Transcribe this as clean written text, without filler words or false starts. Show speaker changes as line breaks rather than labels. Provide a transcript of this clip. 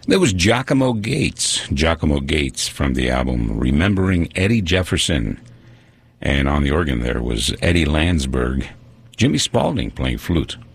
There was Giacomo Gates from the album Remembering Eddie Jefferson. And on the organ there was Eddie Landsberg, Jimmy Spalding playing flute.